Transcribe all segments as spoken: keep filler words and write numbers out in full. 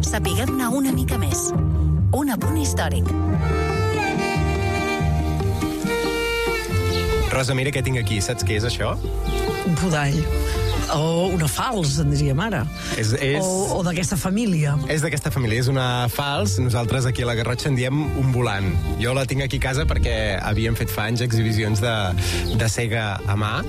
Sapiguem-ne una mica més. Un apunt històric. Rosa, mira què tinc aquí. Saps què és això? Un podall. O una falç, en diríem ara. És, és... O, o d'aquesta família. És d'aquesta família, és una falç. Nosaltres aquí a la Garrotxa en diem un volant. Jo la tinc aquí a casa perquè havíem fet fa anys exhibicions de, de cega a mà,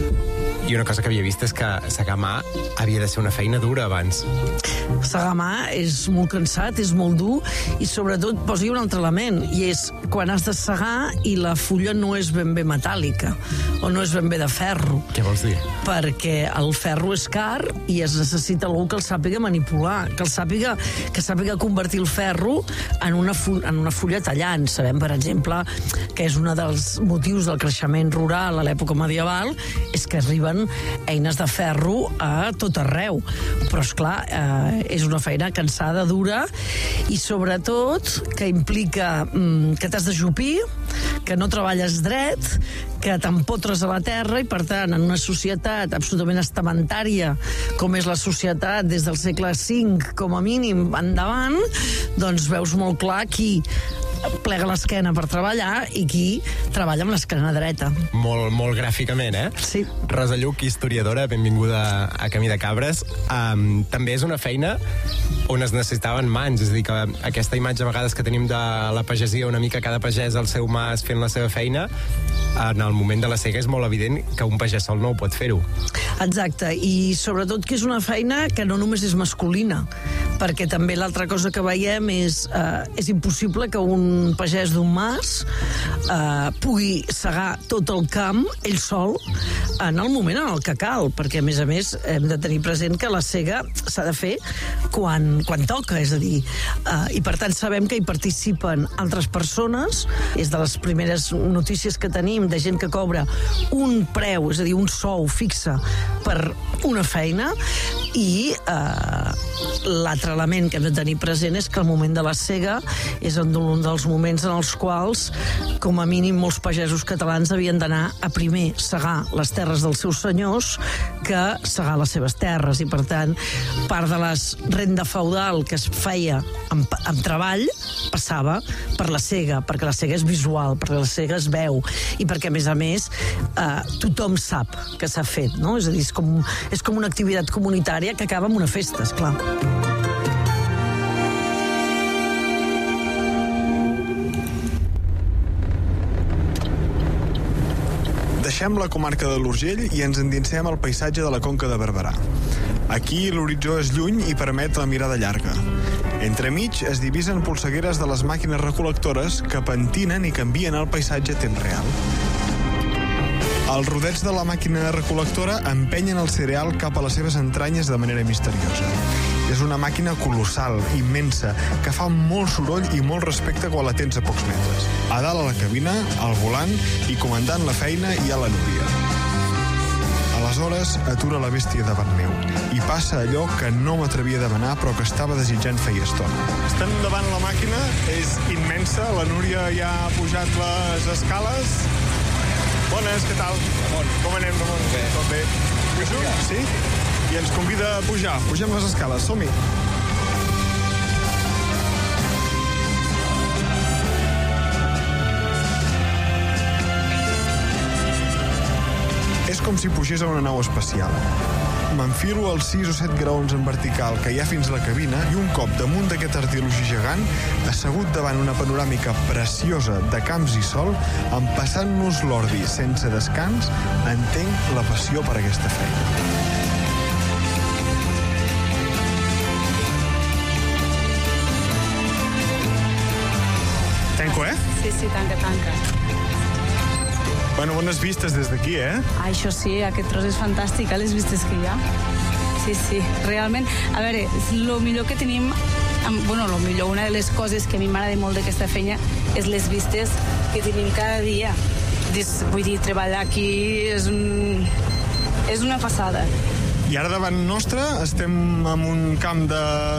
i una cosa que havia vist és que segar a mà havia de ser una feina dura abans. Segar a mà és molt cansat, és molt dur, i sobretot posa-hi un altre element, i és quan has de segar i la fulla no és ben bé metàl·lica, o no és ben bé de ferro. Què vols dir? Perquè el ferro és car i es necessita algú que el sàpiga manipular, que el sàpiga, que sàpiga convertir el ferro en una, fu en una fulla tallant. Sabem, per exemple, que és un dels motius del creixement rural a l'època medieval, és que arriben eines de ferro a tot arreu. Però, esclar, eh, és una feina cansada, dura, i sobretot que implica mm, que t'has d'ajupir, que no treballes dret, que t'empotres a la terra, i per tant, en una societat absolutament estamentària com és la societat des del segle cinc com a mínim endavant, doncs veus molt clar qui plega l'esquena per treballar i qui treballa amb l'esquena dreta. Molt, molt gràficament, eh? Sí. Rosa Lluch, historiadora, benvinguda a Camí de Cabres. Um, també és una feina on es necessitaven mans, és a dir, que aquesta imatge a vegades que tenim de la pagesia, una mica cada pagès al seu mas fent la seva feina, en el moment de la sega és molt evident que un pagès sol no ho pot fer-ho. Exacte, i sobretot que és una feina que no només és masculina, perquè també l'altra cosa que veiem és eh, és impossible que un pagès d'un mas eh, pugui segar tot el camp ell sol en el moment en el que cal, perquè a més a més hem de tenir present que la sega s'ha de fer quan, quan toca, és a dir, eh, i per tant sabem que hi participen altres persones. És de les primeres notícies que tenim de gent que cobra un preu, és a dir, un sou fixe per una feina, i eh, l'altre element que hem de tenir present és que el moment de la sega és un dels moments en els quals, com a mínim, molts pagesos catalans havien d'anar a primer segar les terres dels seus senyors que segar les seves terres, i per tant part de la renda feudal que es feia amb, amb treball passava per la sega, perquè la sega és visual, perquè la sega es veu, i perquè a més a més eh, tothom sap que s'ha fet, no? És a dir, és com, és com una activitat comunitària que acaba amb una festa, esclar. Deixem la comarca de l'Urgell i ens endinsem al paisatge de la Conca de Barberà. Aquí l'horitzó és lluny i permet la mirada llarga. Entremig es divisen polsegueres de les màquines recol·lectores que pentinen i canvien el paisatge a temps real. Els rodets de la màquina recol·lectora empenyen el cereal cap a les seves entranyes de manera misteriosa. És una màquina colossal, immensa, que fa molt soroll i molt respecte quan la tens a pocs metres. A dalt a la cabina, al volant i comandant la feina hi ha la Núria. Aleshores atura la bèstia davant meu i passa allò que no m'atrevia a demanar però que estava desitjant feia estona. Estem davant la màquina, és immensa, la Núria ja ha pujat les escales. Bones, què tal? Bon. Com anem, Ramon? Bé. Tot bé? Pujo? Sí? I ens convida a pujar. Pugem les escales, som-hi. És com si pugés a una nau espacial. M'enfilo als sis o set graons en vertical que hi ha fins a la cabina i un cop damunt d'aquest artilugi gegant, assegut davant una panoràmica preciosa de camps i sol, empassant-nos l'ordi sense descans, entenc la passió per aquesta feina. Tanco, eh? Sí, sí, tanca, tanca. Bueno, bones vistes des d'aquí, eh? Ah, això sí, aquest tros és fantàstic, eh, les vistes que hi ha. Sí, sí, realment. A veure, el millor que tenim, bueno, lo millor, una de les coses que a mi m'agrada molt d'aquesta feina és les vistes que tenim cada dia. Vull dir, treballar aquí és, un, és una passada. I ara davant nostre estem en un camp de